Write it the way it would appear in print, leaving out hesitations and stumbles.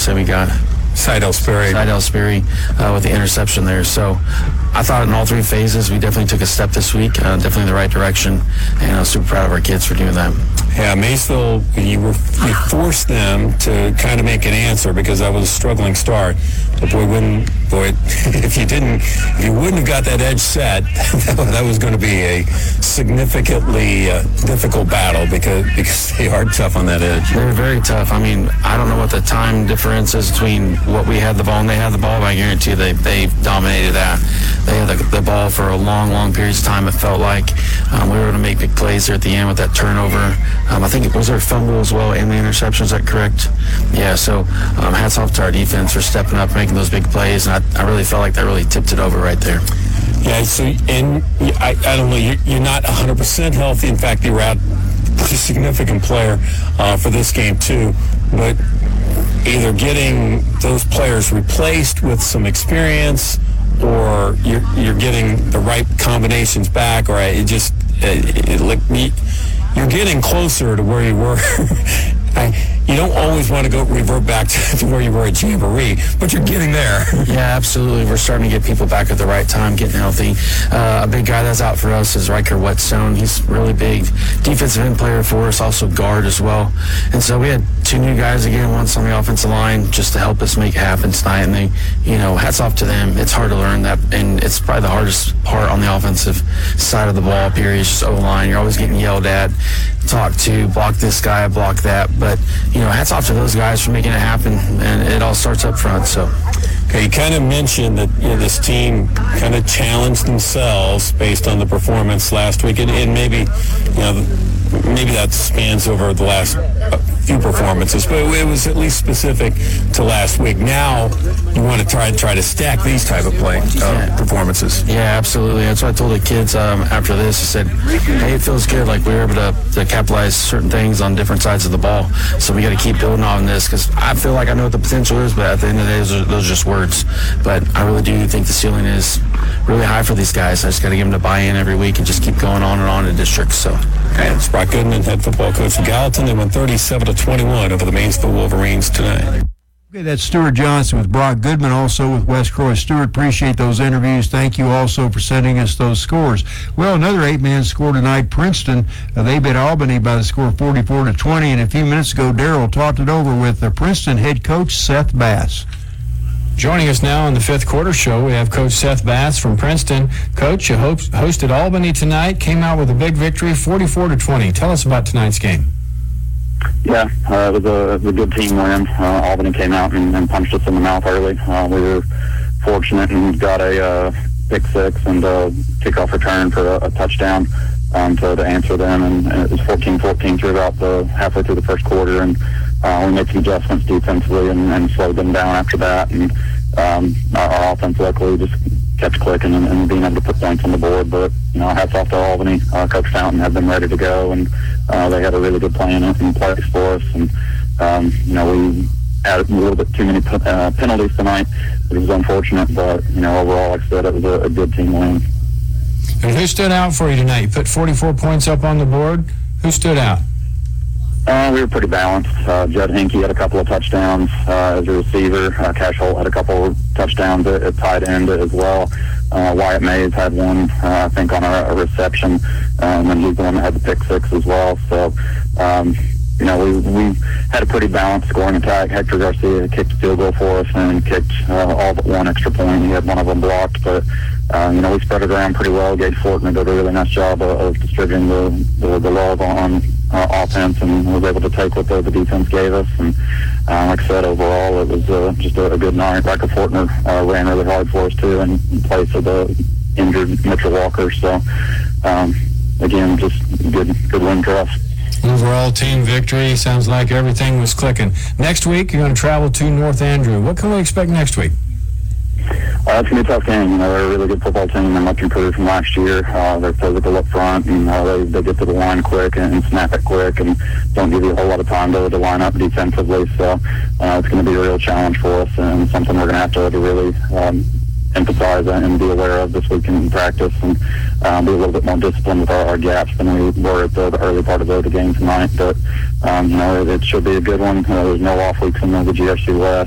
say we got? Seidel Sperry with the interception there. So I thought in all three phases we definitely took a step this week, definitely in the right direction, and I was super proud of our kids for doing that. Yeah, Maysville, you forced them to kind of make an answer because that was a struggling start. But if you wouldn't have got that edge set, that was going to be a significantly difficult battle because they are tough on that edge. They're very tough. I mean, I don't know what the time difference is between what we had the ball and they had the ball, but I guarantee you they dominated that. They had the ball for a long periods of time, it felt like. We were able to make big plays there at the end with that turnover. I think it was their fumble as well and the interception, is that correct? Yeah, so hats off to our defense for stepping up, making those big plays, and I really felt like that really tipped it over right there. Yeah, so, and I don't know, you're not 100% healthy. In fact, you were out a significant player for this game too, but either getting those players replaced with some experience or you're getting the right combinations back, or you're getting closer to where you were. You don't always want to revert back to where you were at Jamboree, but you're getting there. Yeah, absolutely. We're starting to get people back at the right time, getting healthy. A big guy that's out for us is Riker Whetstone. He's really big defensive end player for us, also guard as well. And so we had two new guys again, once on the offensive line, just to help us make it happen tonight. And they, hats off to them. It's hard to learn that, and it's probably the hardest part on the offensive side of the ball, period. It's just O-line. You're always getting yelled at, talked to, block this guy, block that. But, hats off to those guys for making it happen, and it all starts up front. So, okay, you kind of mentioned that this team kind of challenged themselves based on the performance last week, and maybe maybe that spans over the last few performances, but it was at least specific to last week. Now you want to try to stack these type of performances. Yeah, absolutely. That's what I told the kids after this. I said, hey, it feels good. Like we were able to capitalize certain things on different sides of the ball. So we got to keep building on this, because I feel like I know what the potential is, but at the end of the day, those are just words. But I really do think the ceiling is really high for these guys. I just got to give them to buy in every week and just keep going on and on in districts. So. Okay, it's Brock Goodman, head football coach for Gallatin. They won 37-21 over the Maysville Wolverines tonight. Okay, that's Stuart Johnson with Brock Goodman, also with West Croy. Stuart, appreciate those interviews. Thank you also for sending us those scores. Well, another 8-man score tonight, Princeton. They beat Albany by the score of 44-20, and a few minutes ago, Darrell talked it over with Princeton head coach Seth Bass. Joining us now on the fifth quarter show, we have Coach Seth Bass from Princeton. Coach, you hosted Albany tonight, came out with a big victory, 44-20. Tell us about tonight's game. Yeah, it was a good team win. Albany came out and punched us in the mouth early. We were fortunate and got a pick six and a kickoff return for a touchdown to answer them, and it was 14-14 through about halfway through the first quarter, and we made some adjustments defensively and slowed them down after that, and our offense luckily just kept clicking and being able to put points on the board. But hats off to Albany. Coach Fountain had them ready to go, and they had a really good plan in place for us, and we had a little bit too many penalties tonight. It was unfortunate, but overall, like I said, it was a good team win. And who stood out for you tonight? You put 44 points up on the board. Who stood out? We were pretty balanced. Judd Hinkey had a couple of touchdowns as a receiver. Cash Holt had a couple of touchdowns at tight end as well. Wyatt Mays had one, I think, on a reception, and then he's the one that had the pick six as well. So, we had a pretty balanced scoring attack. Hector Garcia kicked a field goal for us and kicked all but one extra point. He had one of them blocked, but we spread it around pretty well. Gage Fortner did a really nice job of distributing the love on offense, and was able to take what the defense gave us. And like I said, overall, it was just a good night. Riker Fortner ran really hard for us too, in place of the injured Mitchell Walker. So again, just good win for us. Overall team victory. Sounds like everything was clicking. Next week, you're going to travel to North Andrew. What can we expect next week? It's going to be a tough game. They're a really good football team. They're much improved from last year. They're physical up front, and they get to the line quick and snap it quick, and don't give you a whole lot of time to line up defensively. So it's going to be a real challenge for us, and something we're going to have to really emphasize and be aware of this week in practice, and be a little bit more disciplined with our gaps than we were at the early part of the game tonight. But it should be a good one. There's no off weeks in the GRC West.